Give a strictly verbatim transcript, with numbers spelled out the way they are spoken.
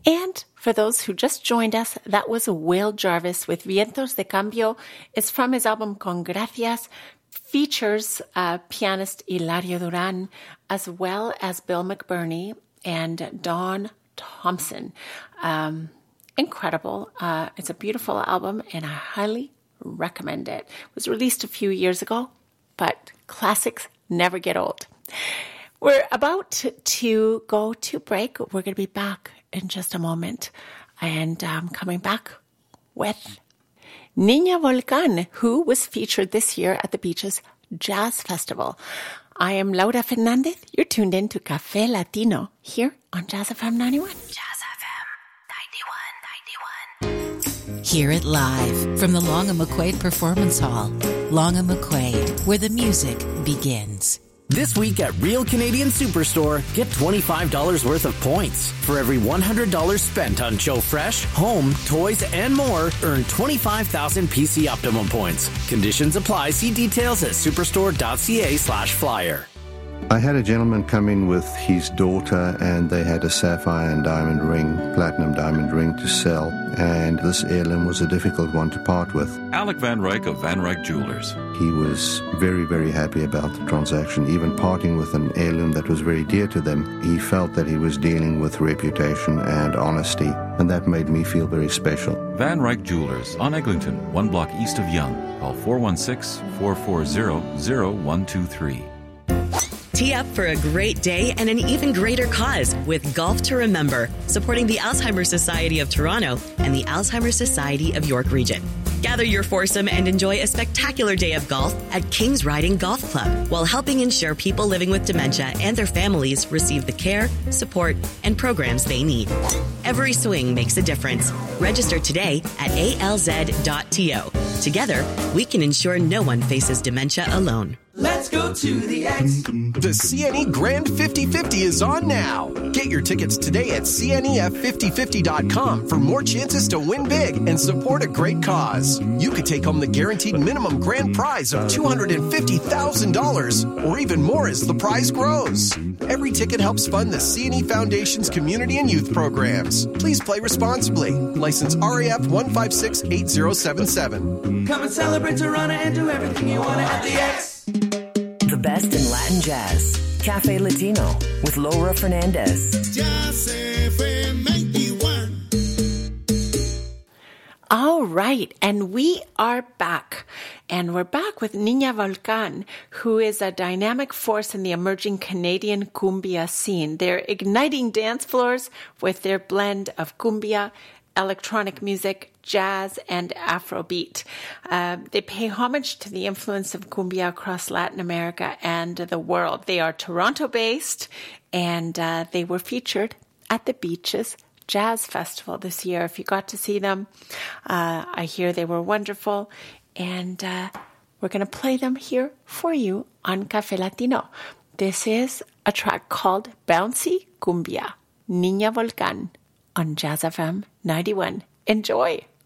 And for those who just joined us, that was Will Jarvis with Vientos de Cambio. It's from his album Con Gracias. Features uh, pianist Hilario Duran, as well as Bill McBurney and Don Thompson. Um, incredible. Uh, it's a beautiful album, and I highly recommend it. It was released a few years ago, but classics never get old. We're about to go to break. We're going to be back in just a moment, and um, coming back with Niña Volcán, who was featured this year at the Beaches Jazz Festival. I am Laura Fernandez. You're tuned in to Café Latino here on Jazz F M ninety-one. Jazz F M ninety-one, ninety-one. Hear it live from the Long and McQuaid Performance Hall. Long and McQuaid, where the music begins. This week at Real Canadian Superstore, get twenty-five dollars worth of points. For every one hundred dollars spent on Joe Fresh, home, toys, and more, earn twenty-five thousand P C Optimum points. Conditions apply. See details at superstore.ca slash flyer. I had a gentleman come in with his daughter, and they had a sapphire and diamond ring, platinum diamond ring to sell, and this heirloom was a difficult one to part with. Alec Van Ryk of Van Ryk Jewelers. He was very, very happy about the transaction, even parting with an heirloom that was very dear to them. He felt that he was dealing with reputation and honesty, and that made me feel very special. Van Ryk Jewelers on Eglinton, one block east of Yonge. Call four one six, four four zero, zero one two three. Tee up for a great day and an even greater cause with Golf to Remember, supporting the Alzheimer's Society of Toronto and the Alzheimer's Society of York Region. Gather your foursome and enjoy a spectacular day of golf at Kings Riding Golf Club while helping ensure people living with dementia and their families receive the care, support, and programs they need. Every swing makes a difference. Register today at A L Z dot T O. Together, we can ensure no one faces dementia alone. Let's go to the X. The C N E Grand fifty fifty is on now. Get your tickets today at C N E F fifty fifty dot com for more chances to win big and support a great cause. You could take home the guaranteed minimum grand prize of two hundred fifty thousand dollars or even more as the prize grows. Every ticket helps fund the C N E Foundation's community and youth programs. Please play responsibly. License R A F one five six eight zero seven seven. Come and celebrate Toronto and do everything you want at the X. The best in Latin jazz. Café Latino with Laura Fernandez. Jazz F M ninety-one. All right, and we are back. And we're back with Niña Volcán, who is a dynamic force in the emerging Canadian cumbia scene. They're igniting dance floors with their blend of cumbia, electronic music, jazz, and Afrobeat. Uh, they pay homage to the influence of cumbia across Latin America and the world. They are Toronto-based, and uh, they were featured at the Beaches Jazz Festival this year. If you got to see them, uh, I hear they were wonderful, and uh, we're going to play them here for you on Café Latino. This is a track called Bouncy Cumbia, Niña Volcán, on Jazz F M ninety-one. Enjoy!